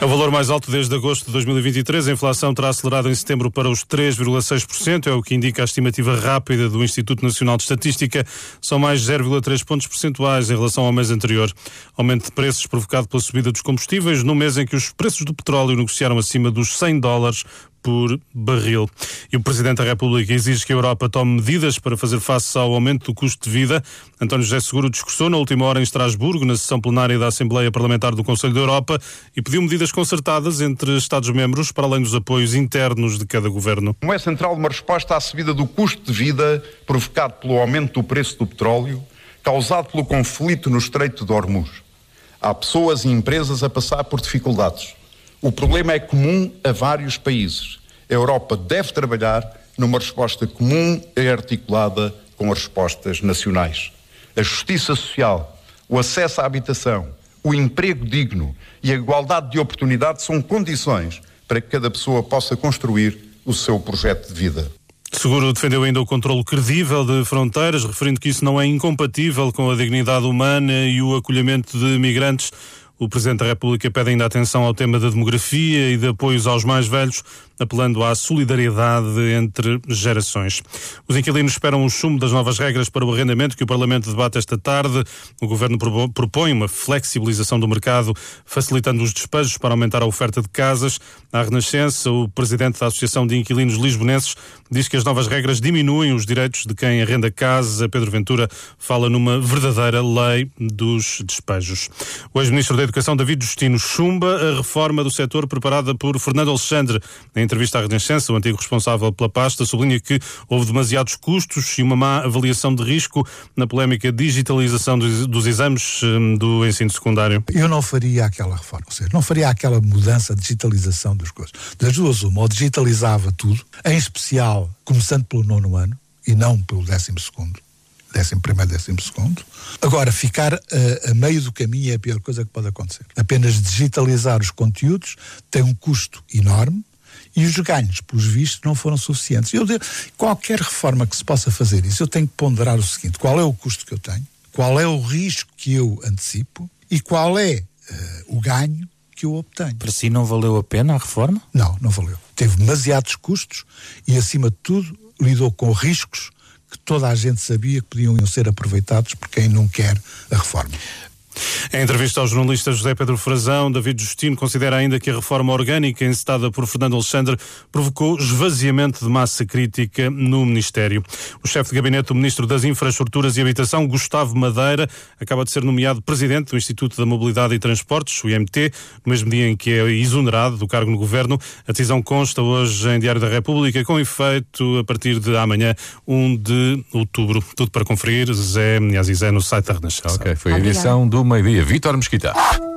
É o valor mais alto desde agosto de 2023. A inflação terá acelerado em setembro para os 3,6%. É o que indica a estimativa rápida do Instituto Nacional de Estatística. São mais 0,3 pontos percentuais em relação ao mês anterior. Aumento de preços provocado pela subida dos combustíveis no mês em que os preços do petróleo negociaram acima dos $100 por barril. E o Presidente da República exige que a Europa tome medidas para fazer face ao aumento do custo de vida. António José Seguro discursou na última hora em Estrasburgo, na sessão plenária da Assembleia Parlamentar do Conselho da Europa, e pediu medidas concertadas entre Estados-membros, para além dos apoios internos de cada governo. Como é central uma resposta à subida do custo de vida provocado pelo aumento do preço do petróleo, causado pelo conflito no Estreito de Hormuz. Há pessoas e empresas a passar por dificuldades. O problema é comum a vários países. A Europa deve trabalhar numa resposta comum e articulada com as respostas nacionais. A justiça social, o acesso à habitação, o emprego digno e a igualdade de oportunidades são condições para que cada pessoa possa construir o seu projeto de vida. Seguro defendeu ainda o controle credível de fronteiras, referindo que isso não é incompatível com a dignidade humana e o acolhimento de migrantes. O Presidente da República pede ainda atenção ao tema da demografia e de apoios aos mais velhos, apelando à solidariedade entre gerações. Os inquilinos esperam o chumbo das novas regras para o arrendamento que o Parlamento debate esta tarde. O Governo propõe uma flexibilização do mercado, facilitando os despejos para aumentar a oferta de casas. À Renascença, o Presidente da Associação de Inquilinos Lisbonenses diz que as novas regras diminuem os direitos de quem arrenda casa. Pedro Ventura fala numa verdadeira lei dos despejos. O ex-ministro da Educação, David Justino, chumba a reforma do setor preparada por Fernando Alexandre. Em entrevista à Renascença, o antigo responsável pela pasta sublinha que houve demasiados custos e uma má avaliação de risco na polémica digitalização dos exames do ensino secundário. Eu não faria aquela reforma, ou seja, não faria aquela mudança de digitalização das coisas. Das duas, uma, ou digitalizava tudo, em especial começando pelo 9º ano e não pelo 12º. 11º, 12º. Agora, ficar a meio do caminho é a pior coisa que pode acontecer. Apenas digitalizar os conteúdos tem um custo enorme e os ganhos, pelos vistos, não foram suficientes. Qualquer reforma que se possa fazer isso, eu tenho que ponderar o seguinte: qual é o custo que eu tenho, qual é o risco que eu antecipo e qual é o ganho que eu obtenho. Para si não valeu a pena a reforma? Não, não valeu. Teve demasiados custos e, acima de tudo, lidou com riscos que toda a gente sabia que podiam ser aproveitados por quem não quer a reforma. Em entrevista ao jornalista José Pedro Frazão, David Justino considera ainda que a reforma orgânica encetada por Fernando Alexandre provocou esvaziamento de massa crítica no Ministério. O chefe de gabinete do Ministro das Infraestruturas e Habitação, Gustavo Madeira, acaba de ser nomeado presidente do Instituto da Mobilidade e Transportes, o IMT, no mesmo dia em que é exonerado do cargo no Governo. A decisão consta hoje em Diário da República, com efeito a partir de amanhã, 1 de outubro. Tudo para conferir, Zé no site da Renascença. Ok, foi a edição do meio-dia. Vítor Mesquita.